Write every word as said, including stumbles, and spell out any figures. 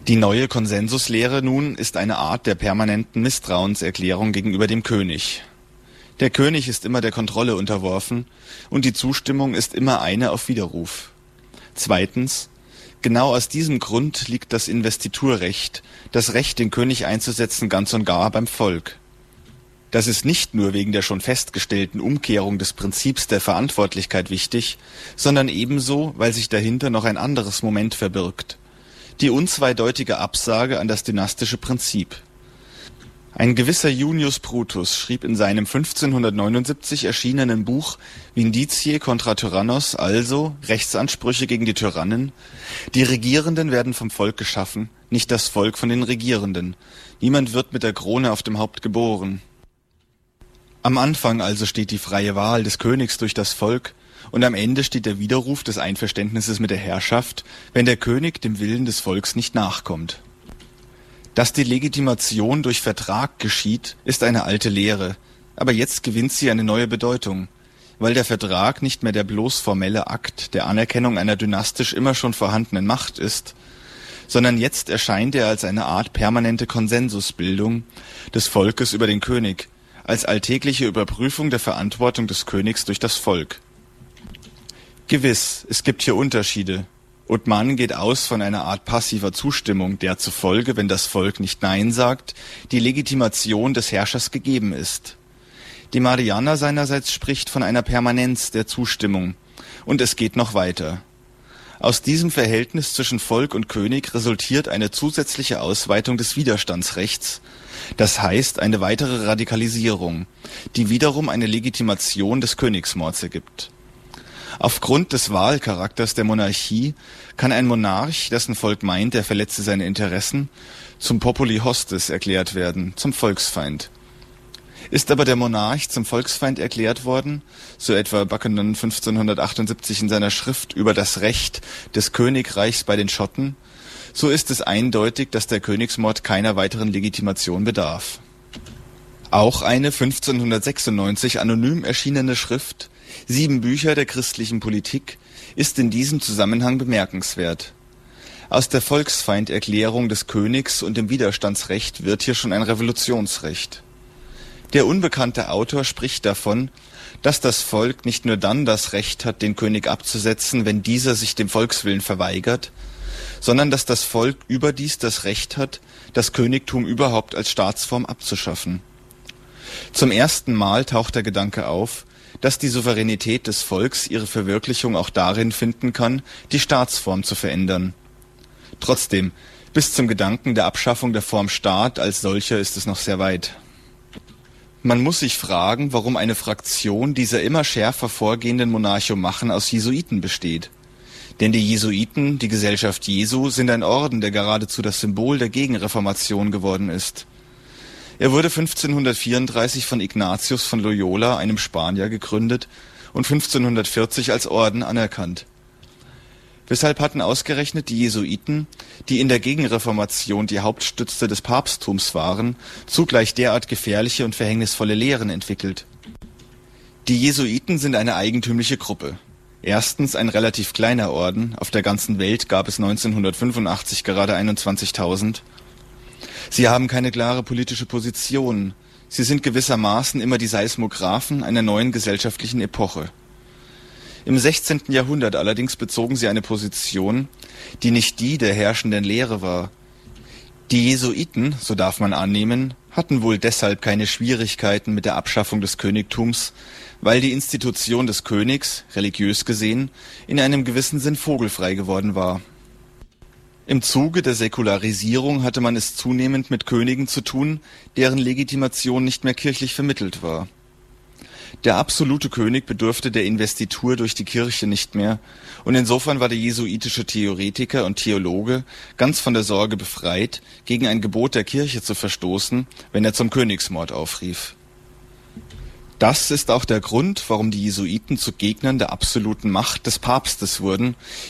Die neue Konsensuslehre nun ist eine Art der permanenten Misstrauenserklärung gegenüber dem König. Der König ist immer der Kontrolle unterworfen und die Zustimmung ist immer eine auf Widerruf. Zweitens, genau aus diesem Grund liegt das Investiturrecht, das Recht, den König einzusetzen, ganz und gar beim Volk. Das ist nicht nur wegen der schon festgestellten Umkehrung des Prinzips der Verantwortlichkeit wichtig, sondern ebenso, weil sich dahinter noch ein anderes Moment verbirgt: die unzweideutige Absage an das dynastische Prinzip. Ein gewisser Junius Brutus schrieb in seinem fünfzehnhundertneunundsiebzig erschienenen Buch Vindiciae contra Tyrannos also Rechtsansprüche gegen die Tyrannen: Die Regierenden werden vom Volk geschaffen, nicht das Volk von den Regierenden. Niemand wird mit der Krone auf dem Haupt geboren. Am Anfang also steht die freie Wahl des Königs durch das Volk, und am Ende steht der Widerruf des Einverständnisses mit der Herrschaft, wenn der König dem Willen des Volks nicht nachkommt. Dass die Legitimation durch Vertrag geschieht, ist eine alte Lehre, aber jetzt gewinnt sie eine neue Bedeutung, weil der Vertrag nicht mehr der bloß formelle Akt der Anerkennung einer dynastisch immer schon vorhandenen Macht ist, sondern jetzt erscheint er als eine Art permanente Konsensusbildung des Volkes über den König, als alltägliche Überprüfung der Verantwortung des Königs durch das Volk. Gewiss, es gibt hier Unterschiede, und man geht aus von einer Art passiver Zustimmung, der zufolge, wenn das Volk nicht Nein sagt, die Legitimation des Herrschers gegeben ist. Die Mariana seinerseits spricht von einer Permanenz der Zustimmung, und es geht noch weiter. Aus diesem Verhältnis zwischen Volk und König resultiert eine zusätzliche Ausweitung des Widerstandsrechts, das heißt eine weitere Radikalisierung, die wiederum eine Legitimation des Königsmords ergibt. Aufgrund des Wahlcharakters der Monarchie kann ein Monarch, dessen Volk meint, er verletze seine Interessen, zum Populi Hostis erklärt werden, zum Volksfeind. Ist aber der Monarch zum Volksfeind erklärt worden, so etwa Buchanan fünfzehnhundertachtundsiebzig in seiner Schrift über das Recht des Königreichs bei den Schotten, so ist es eindeutig, dass der Königsmord keiner weiteren Legitimation bedarf. Auch eine fünfzehnhundertsechsundneunzig anonym erschienene Schrift, Sieben Bücher der christlichen Politik, ist in diesem Zusammenhang bemerkenswert. Aus der Volksfeinderklärung des Königs und dem Widerstandsrecht wird hier schon ein Revolutionsrecht. Der unbekannte Autor spricht davon, dass das Volk nicht nur dann das Recht hat, den König abzusetzen, wenn dieser sich dem Volkswillen verweigert, sondern dass das Volk überdies das Recht hat, das Königtum überhaupt als Staatsform abzuschaffen. Zum ersten Mal taucht der Gedanke auf, dass die Souveränität des Volks ihre Verwirklichung auch darin finden kann, die Staatsform zu verändern. Trotzdem, bis zum Gedanken der Abschaffung der Form Staat als solcher ist es noch sehr weit. Man muss sich fragen, warum eine Fraktion dieser immer schärfer vorgehenden Monarchomachen aus Jesuiten besteht. Denn die Jesuiten, die Gesellschaft Jesu, sind ein Orden, der geradezu das Symbol der Gegenreformation geworden ist. Er wurde fünfzehnhundertvierunddreißig von Ignatius von Loyola, einem Spanier, gegründet und fünfzehnhundertvierzig als Orden anerkannt. Weshalb hatten ausgerechnet die Jesuiten, die in der Gegenreformation die Hauptstütze des Papsttums waren, zugleich derart gefährliche und verhängnisvolle Lehren entwickelt? Die Jesuiten sind eine eigentümliche Gruppe. Erstens ein relativ kleiner Orden, auf der ganzen Welt gab es neunzehnhundertfünfundachtzig gerade einundzwanzigtausend. Sie haben keine klare politische Position. Sie sind gewissermaßen immer die Seismographen einer neuen gesellschaftlichen Epoche. Im sechzehnten Jahrhundert allerdings bezogen sie eine Position, die nicht die der herrschenden Lehre war. Die Jesuiten, so darf man annehmen, hatten wohl deshalb keine Schwierigkeiten mit der Abschaffung des Königtums, weil die Institution des Königs, religiös gesehen, in einem gewissen Sinn vogelfrei geworden war. Im Zuge der Säkularisierung hatte man es zunehmend mit Königen zu tun, deren Legitimation nicht mehr kirchlich vermittelt war. Der absolute König bedurfte der Investitur durch die Kirche nicht mehr, und insofern war der jesuitische Theoretiker und Theologe ganz von der Sorge befreit, gegen ein Gebot der Kirche zu verstoßen, wenn er zum Königsmord aufrief. Das ist auch der Grund, warum die Jesuiten zu Gegnern der absoluten Macht des Papstes wurden,